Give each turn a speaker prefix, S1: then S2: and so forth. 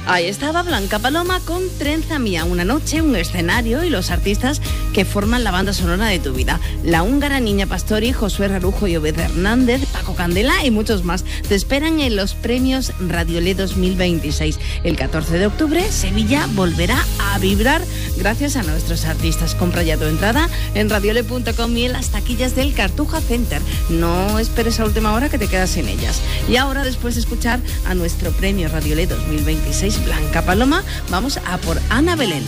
S1: Ahí estaba Blanca Paloma con Trenza Mía, una noche, un escenario y los artistas que forman la banda sonora de tu vida. La húngara Niña Pastori, Josué Rarujo y Obed Hernández, Paco Candela y muchos más te esperan en los premios Radiolé 2026. El 14 de octubre, Sevilla volverá a vibrar gracias a nuestros artistas. Compra ya tu entrada en radiolé.com y en las taquillas del Cartuja Center. No esperes a última hora que te quedas sin ellas. Y ahora, después de escuchar a nuestro premio Radiolé 2026, Blanca Paloma, vamos a por Ana Belén.